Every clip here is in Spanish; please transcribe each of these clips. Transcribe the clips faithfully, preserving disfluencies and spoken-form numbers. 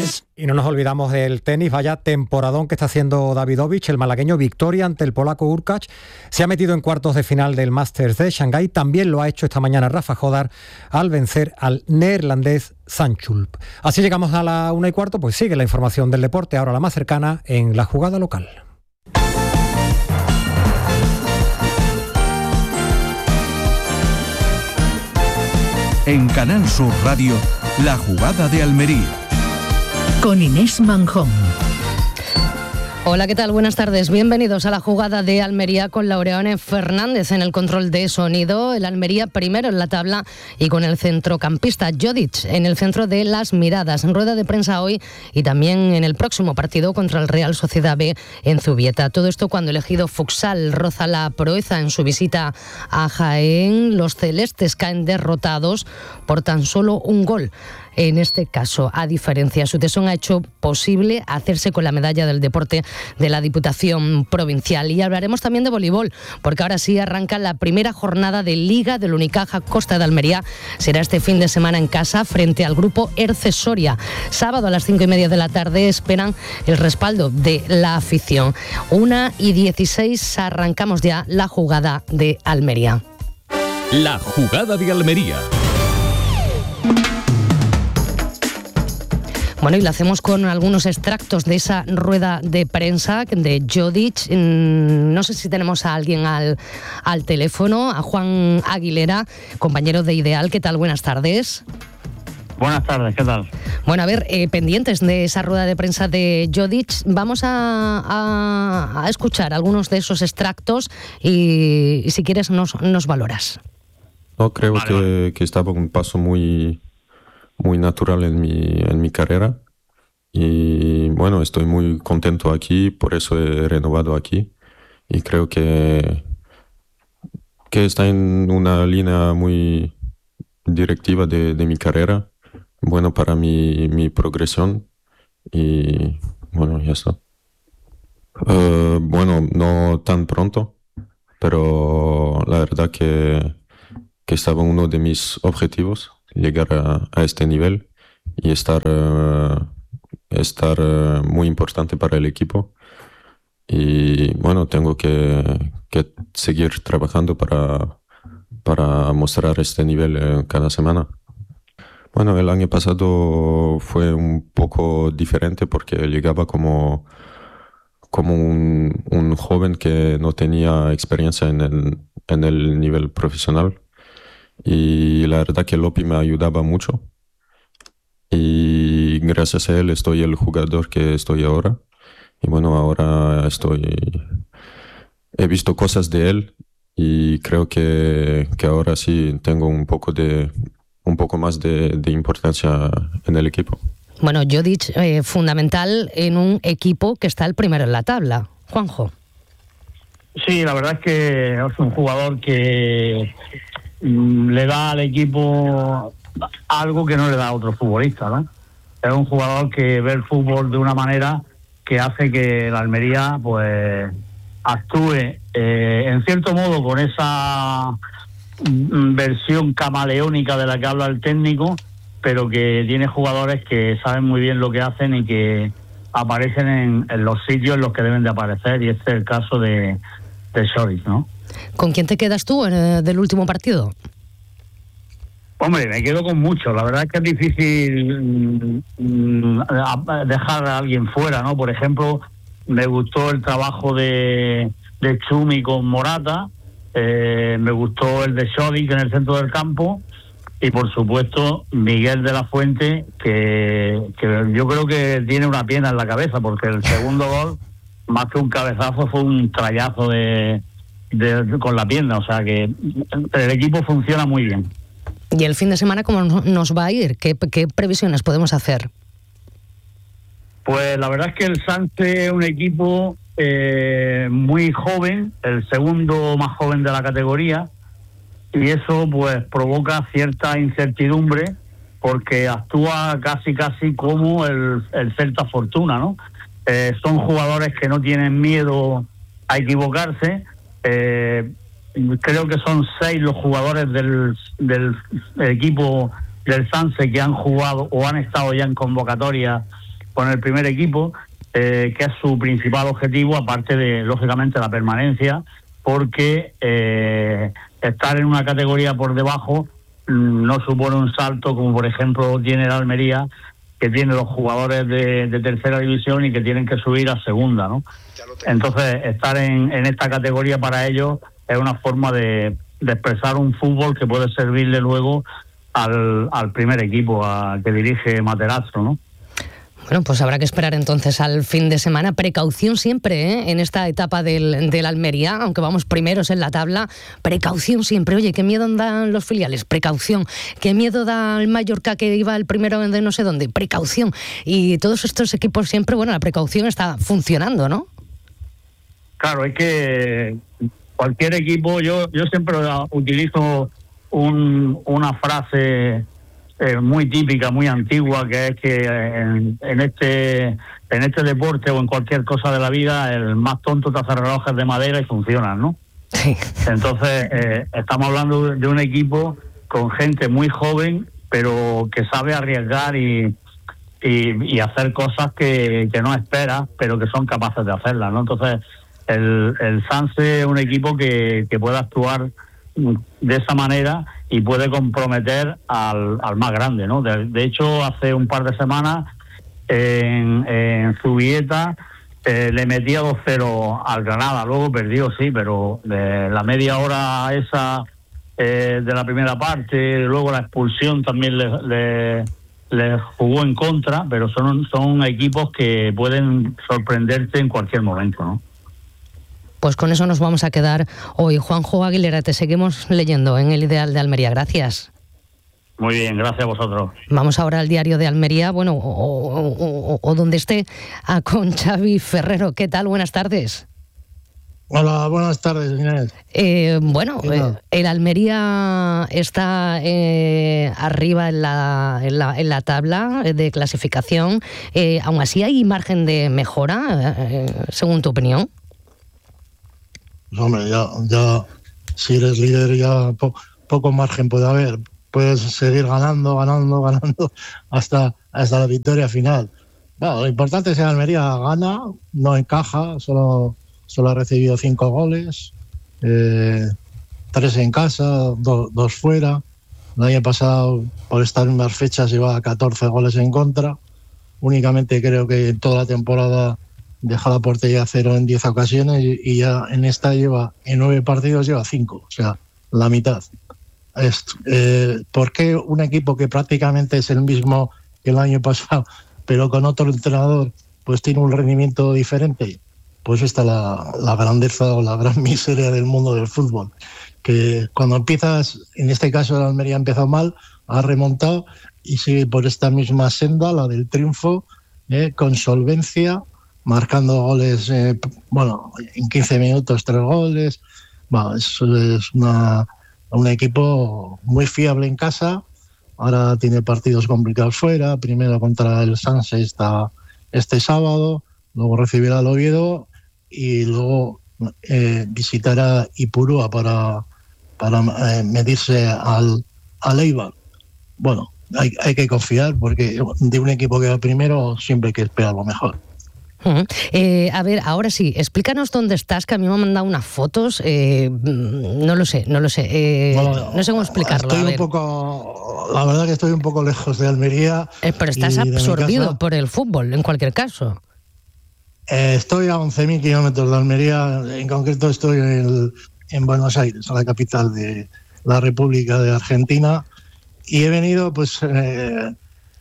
tenis. Y no nos olvidamos del tenis, vaya temporadón que está haciendo Davidovich, el malagueño. Victoria ante el polaco Hurkacz. Se ha metido en cuartos de final del Masters de Shanghái. También lo ha hecho esta mañana Rafa Jodar al vencer al neerlandés Sanchulp. Así llegamos a la una y cuarto, pues sigue la información del deporte, ahora la más cercana en La Jugada Local. En Canal Sur Radio, La Jugada de Almería. Con Inés Manjón. Hola, ¿qué tal? Buenas tardes. Bienvenidos a La Jugada de Almería con Laureano Fernández en el control de sonido. El Almería primero en la tabla y con el centrocampista Jodic en el centro de las miradas. En rueda de prensa hoy y también en el próximo partido contra el Real Sociedad B en Zubieta. Todo esto cuando el ejido Futsal roza la proeza en su visita a Jaén. Los celestes caen derrotados por tan solo un gol. En este caso, a diferencia, su tesón ha hecho posible hacerse con la medalla del deporte de la Diputación Provincial. Y hablaremos también de voleibol, porque ahora sí arranca la primera jornada de Liga del Unicaja Costa de Almería. Será este fin de semana en casa frente al grupo Erce Soria. Sábado a las cinco y media de la tarde esperan el respaldo de la afición. Una y dieciséis arrancamos ya la Jugada de Almería. La Jugada de Almería. Bueno, y lo hacemos con algunos extractos de esa rueda de prensa de Jodic. No sé si tenemos a alguien al, al teléfono, a Juan Aguilera, compañero de Ideal. ¿Qué tal? Buenas tardes. Buenas tardes, ¿qué tal? Bueno, a ver, eh, pendientes de esa rueda de prensa de Jodic, vamos a, a, a escuchar algunos de esos extractos y, y si quieres nos, nos valoras. No, creo vale, que, vale. que estaba un paso muy... muy natural en mi, en mi carrera y bueno, estoy muy contento aquí, por eso he renovado aquí y creo que, que está en una línea muy directiva de, de mi carrera, bueno para mi, mi progresión y bueno, ya está. Uh, bueno, no tan pronto, pero la verdad que, que estaba uno de mis objetivos llegar a, a este nivel y estar, uh, estar uh, muy importante para el equipo. Y bueno, tengo que, que seguir trabajando para, para mostrar este nivel uh, cada semana. Bueno, el año pasado fue un poco diferente porque llegaba como, como un, un joven que no tenía experiencia en el, en el nivel profesional. Y la verdad que Lopi me ayudaba mucho y gracias a él estoy el jugador que estoy ahora y bueno, ahora estoy he visto cosas de él y creo que, que ahora sí tengo un poco de un poco más de, de importancia en el equipo. Bueno, Jodic, eh, fundamental en un equipo que está el primero en la tabla. Juanjo. Sí, la verdad es que es un jugador que le da al equipo algo que no le da a otro futbolista, ¿no? Es un jugador que ve el fútbol de una manera que hace que la Almería pues actúe eh, en cierto modo con esa mm, versión camaleónica de la que habla el técnico, pero que tiene jugadores que saben muy bien lo que hacen y que aparecen en, en los sitios en los que deben de aparecer, y este es el caso de, de Jodic, ¿no? ¿Con quién te quedas tú eh, del último partido? Hombre, me quedo con mucho. La verdad es que es difícil mm, dejar a alguien fuera, ¿no? Por ejemplo, me gustó el trabajo de, de Chumi con Morata, eh, me gustó el de Jodic en el centro del campo y, por supuesto, Miguel de la Fuente, que, que yo creo que tiene una pierna en la cabeza, porque el segundo gol, más que un cabezazo, fue un trayazo de... De, con la pierna, o sea que el equipo funciona muy bien. ¿Y el fin de semana cómo nos va a ir? ¿Qué, qué previsiones podemos hacer? Pues la verdad es que el Sanse es un equipo eh, muy joven, el segundo más joven de la categoría, y eso pues provoca cierta incertidumbre porque actúa casi casi como el, el Celta Fortuna, ¿no? Eh, son jugadores que no tienen miedo a equivocarse. Eh, creo que son seis los jugadores del, del equipo del Sanse que han jugado o han estado ya en convocatoria con el primer equipo, eh, que es su principal objetivo, aparte de, lógicamente, la permanencia, porque eh, estar en una categoría por debajo mmm, no supone un salto como, por ejemplo, tiene el Almería, que tiene los jugadores de, de tercera división y que tienen que subir a segunda, ¿no? Entonces, estar en, en esta categoría para ellos es una forma de, de expresar un fútbol que puede servirle luego al, al primer equipo a, que dirige Materazzo, ¿no? Bueno, pues habrá que esperar entonces al fin de semana. Precaución siempre, ¿eh? En esta etapa del, del Almería, aunque vamos primeros en la tabla, precaución siempre. Oye, qué miedo dan los filiales, precaución. Qué miedo da el Mallorca, que iba el primero de no sé dónde, precaución. Y todos estos equipos siempre, bueno, la precaución está funcionando, ¿no? Claro, es que cualquier equipo, yo yo siempre utilizo un, una frase Eh, muy típica, muy antigua, que es que en, en este en este deporte o en cualquier cosa de la vida, el más tonto te hace relojes de madera y funcionan, ¿no? Sí. Entonces, eh, estamos hablando de un equipo con gente muy joven, pero que sabe arriesgar y, y, y hacer cosas que, que no esperas, pero que son capaces de hacerlas, ¿no? Entonces, el, el Sanse es un equipo que, que puede actuar de esa manera y puede comprometer al, al más grande, ¿no? De, de hecho, hace un par de semanas en, en Zubieta eh, le metía dos cero al Granada, luego perdió, sí, pero de la media hora esa eh, de la primera parte, luego la expulsión también le, le, le jugó en contra, pero son, son equipos que pueden sorprenderte en cualquier momento, ¿no? Pues con eso nos vamos a quedar hoy. Juanjo Aguilera, te seguimos leyendo en El Ideal de Almería. Gracias. Muy bien, gracias a vosotros. Vamos ahora al diario de Almería, bueno, o, o, o, o donde esté, a con Xavi Ferrero. ¿Qué tal? Buenas tardes. Hola, buenas tardes, Inés. Eh, bueno, eh, el Almería está eh, arriba en la, en, la, en la tabla de clasificación. Eh, aún así, ¿hay margen de mejora, eh, según tu opinión? Hombre, ya, ya si eres líder ya po, poco margen puede haber. Puedes seguir ganando, ganando, ganando hasta, hasta la victoria final. Bueno, lo importante es que Almería gana, no encaja, solo, solo ha recibido cinco goles, eh, tres en casa, do, dos fuera. El año pasado, por estas mismas fechas, llevaba catorce goles en contra. Únicamente creo que en toda la temporada deja la portería a cero en diez ocasiones y, y ya en esta lleva, en nueve partidos lleva cinco, o sea, la mitad. Es, eh, ¿Por qué un equipo que prácticamente es el mismo que el año pasado, pero con otro entrenador, pues tiene un rendimiento diferente? Pues esta es la, la grandeza o la gran miseria del mundo del fútbol. Que cuando empiezas, en este caso el Almería empezó mal, ha remontado y sigue por esta misma senda, la del triunfo, eh, con solvencia, marcando goles, eh, bueno, en quince minutos tres goles. Bueno, es, es una, un equipo muy fiable en casa. Ahora tiene partidos complicados fuera, primero contra el Sanse esta, este sábado, luego recibirá al Oviedo y luego eh, visitará Ipurúa para, para eh, medirse al, al Eibar. Bueno, hay, hay que confiar porque de un equipo que va primero siempre hay que esperar lo mejor. Uh-huh. Eh, a ver, ahora sí, explícanos dónde estás, que a mí me han mandado unas fotos, eh, no lo sé, no lo sé, eh, bueno, no sé cómo explicarlo. Estoy un poco, la verdad que estoy un poco lejos de Almería. Eh, pero estás absorbido casa, por el fútbol, en cualquier caso. Eh, estoy a once mil kilómetros de Almería, en concreto estoy en, el, en Buenos Aires, la capital de la República de Argentina, y he venido pues eh,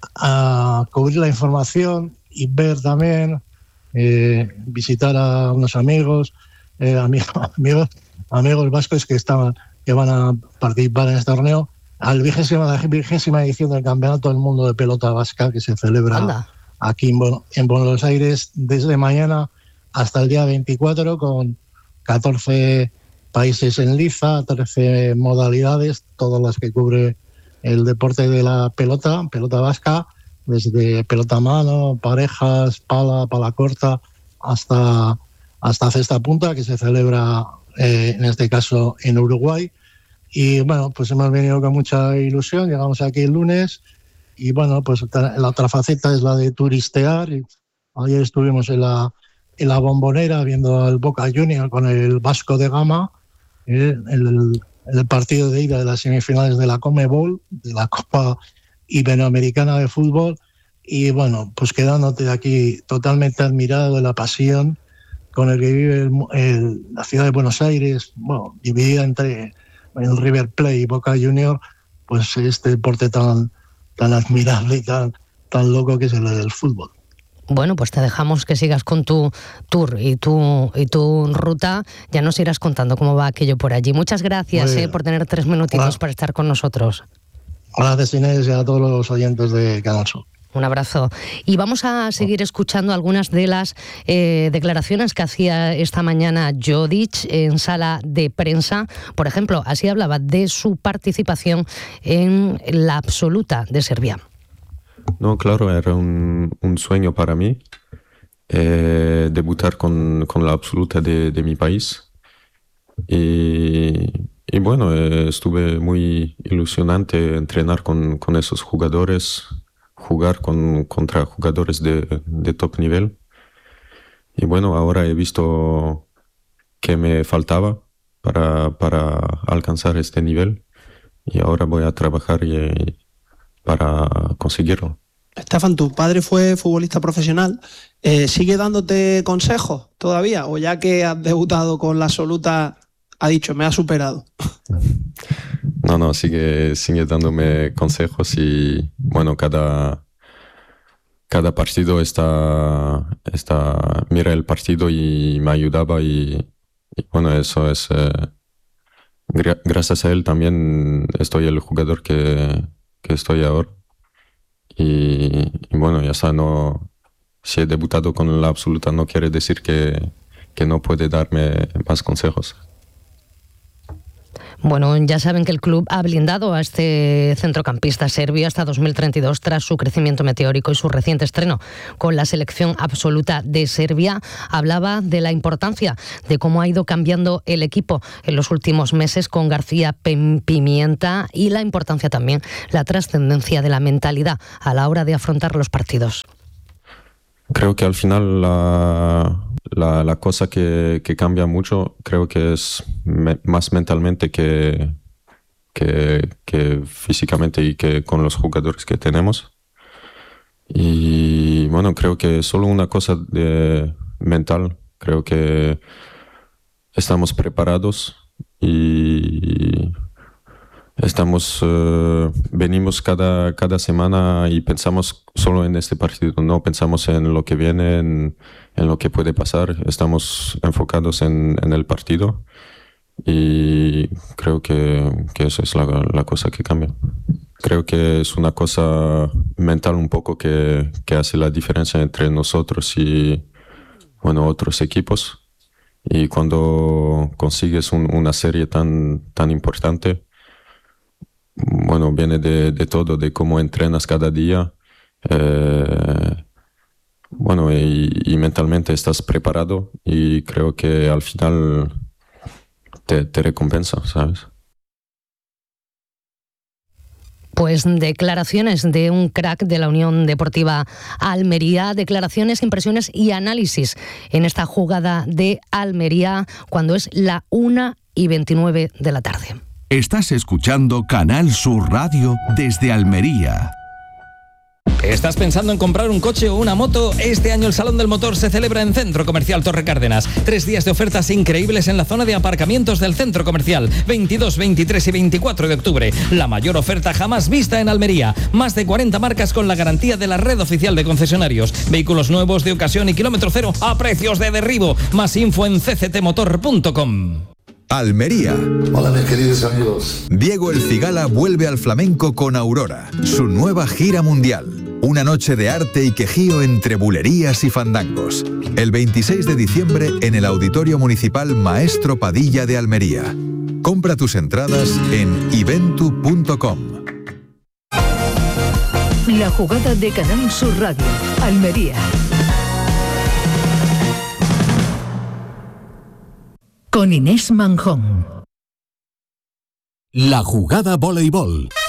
a cubrir la información y ver también, Eh, visitar a unos amigos, eh, amigos, amigos, amigos vascos que estaban, que van a participar en este torneo, al vigésima, la vigésima edición del Campeonato del Mundo de Pelota Vasca que se celebra Anda. aquí en, en Buenos Aires desde mañana hasta el día veinticuatro, con catorce países en liza, trece modalidades, todas las que cubre el deporte de la pelota, pelota vasca, desde pelota a mano, parejas, pala, pala corta, hasta, hasta cesta punta, que se celebra eh, en este caso en Uruguay. Y bueno, pues hemos venido con mucha ilusión, llegamos aquí el lunes y bueno, pues la otra faceta es la de turistear. Y ayer estuvimos en la, en la Bombonera viendo al Boca Juniors con el Vasco de Gama, eh, el, el partido de ida de las semifinales de la Conmebol, de la Copa Iberoamericana de Fútbol, y bueno, pues quedándote aquí totalmente admirado de la pasión con el que vive el, el, la ciudad de Buenos Aires, bueno, dividida entre el River Plate y Boca Juniors, pues este deporte tan, tan admirable y tan, tan loco que es el del fútbol. Bueno, pues te dejamos que sigas con tu tour y tu, y tu ruta. Ya nos irás contando cómo va aquello por allí. Muchas gracias eh, por tener tres minutitos Hola. para estar con nosotros. Gracias, Inés, y a todos los oyentes de Canal Sur. Un abrazo. Y vamos a seguir escuchando algunas de las eh, declaraciones que hacía esta mañana Jodic en sala de prensa. Por ejemplo, así hablaba de su participación en la absoluta de Serbia. No, claro, era un, un sueño para mí eh, debutar con, con la absoluta de, de mi país. Y, y bueno, eh, estuve muy ilusionante entrenar con, con esos jugadores, jugar con, contra jugadores de, de top nivel. Y bueno, ahora he visto que me faltaba para, para alcanzar este nivel y ahora voy a trabajar y, para conseguirlo. Stefan, tu padre fue futbolista profesional. Eh, ¿Sigue dándote consejos todavía? ¿O ya que has debutado con la absoluta ha dicho, me ha superado? No, no, sigue, sigue dándome consejos y bueno, cada, cada partido está, está, mira el partido y me ayudaba y, y bueno, eso es, eh, gra- gracias a él también estoy el jugador que, que estoy ahora. Y, y bueno, ya está, no, si he debutado con la absoluta no quiere decir que, que no puede darme más consejos. Bueno, ya saben que el club ha blindado a este centrocampista serbio hasta dos mil treinta y dos tras su crecimiento meteórico y su reciente estreno con la selección absoluta de Serbia. Hablaba de la importancia de cómo ha ido cambiando el equipo en los últimos meses con García Pimienta y la importancia también, la trascendencia de la mentalidad a la hora de afrontar los partidos. Creo que al final la, la, la cosa que, que cambia mucho creo que es me, más mentalmente que, que, que físicamente y que con los jugadores que tenemos. Y bueno, creo que solo una cosa de mental, creo que estamos preparados y estamos uh, venimos cada, cada semana y pensamos solo en este partido, no pensamos en lo que viene, en, en lo que puede pasar, estamos enfocados en, en el partido y creo que, que eso es la, la cosa que cambia. Creo que es una cosa mental un poco que, que hace la diferencia entre nosotros y bueno, otros equipos, y cuando consigues un, una serie tan, tan importante, bueno, viene de, de todo, de cómo entrenas cada día, eh, bueno, y, y mentalmente estás preparado y creo que al final te, te recompensa, ¿sabes? Pues declaraciones de un crack de la Unión Deportiva Almería, declaraciones, impresiones y análisis en esta jugada de Almería cuando es la una y veintinueve de la tarde. Estás escuchando Canal Sur Radio desde Almería. ¿Estás pensando en comprar un coche o una moto? Este año el Salón del Motor se celebra en Centro Comercial Torre Cárdenas. Tres días de ofertas increíbles en la zona de aparcamientos del centro comercial. veintidós, veintitrés y veinticuatro de octubre. La mayor oferta jamás vista en Almería. Más de cuarenta marcas con la garantía de la red oficial de concesionarios. Vehículos nuevos de ocasión y kilómetro cero a precios de derribo. Más info en c c t motor punto com. Almería. Hola mis queridos amigos. Diego El Cigala vuelve al flamenco con Aurora, su nueva gira mundial. Una noche de arte y quejío entre bulerías y fandangos. El veintiséis de diciembre en el Auditorio Municipal Maestro Padilla de Almería. Compra tus entradas en iventu punto com. La jugada de Canal Sur Radio, Almería. Con Inés Manjón. La jugada voleibol.